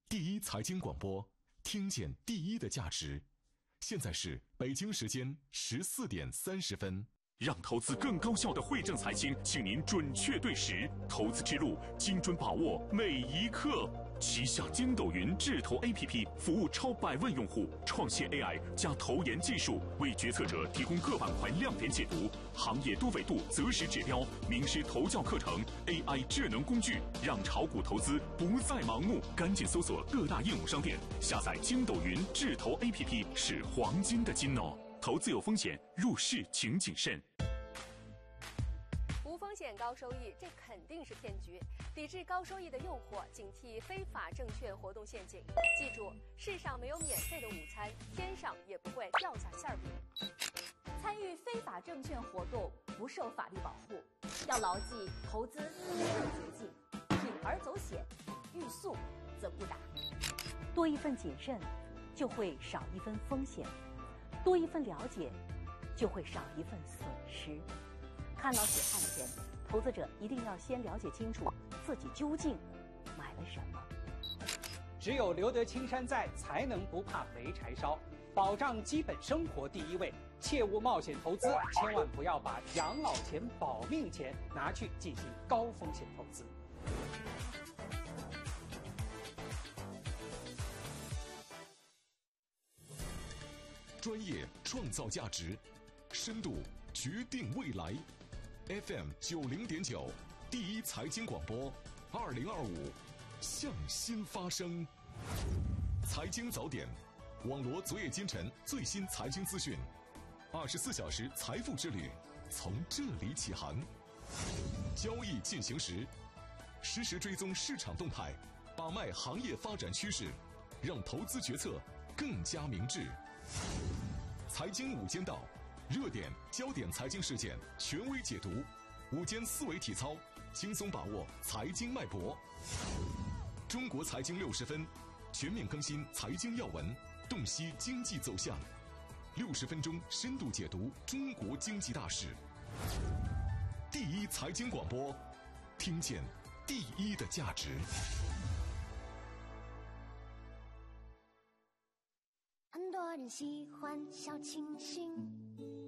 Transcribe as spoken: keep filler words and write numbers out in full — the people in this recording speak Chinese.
第一财经广播，听见第一的价值。现在是北京时间十四点三十分。 让投资更高效的惠正财经，请您准确对时，投资之路精准把握每一刻。旗下筋斗云智投 A P P 服务超百万用户，创新 A I 加投研技术，为决策者提供各板块亮点解读、行业多维度择时指标、名师投教课程、A I 智能工具，让炒股投资不再盲目。赶紧搜索各大应用商店，下载筋斗云智投 A P P， 是黄金的金哦。投资有风险，入市请谨慎。 无风险高收益，这肯定是骗局。抵制高收益的诱惑，警惕非法证券活动陷阱。记住，世上没有免费的午餐，天上也不会掉下馅饼。 参与非法证券活动不受法律保护，要牢记投资没有捷径，铤而走险，欲速则不达。 多一份谨慎，就会少一分风险；多一份了解，就会少一份损失。看牢血汗钱，投资者一定要先了解清楚自己究竟买了什么。 只有留得青山在，才能不怕没柴烧。保障基本生活第一位，切勿冒险投资，千万不要把养老钱、保命钱拿去进行高风险投资。 专业创造价值，深度决定未来。F M 九零点九，第一财经广播，二零二五，向心发声。财经早点，网罗昨夜今晨最新财经资讯，二十四小时财富之旅从这里起航。交易进行时，实时追踪市场动态，把脉行业发展趋势，让投资决策更加明智。财经午间道，热点焦点财经事件权威解读，午间思维体操，轻松把握财经脉搏。中国财经六十分，全面更新财经要闻，洞悉经济走向。六十分钟深度解读中国经济大事。第一财经广播，听见第一的价值。 很多人喜欢小清新。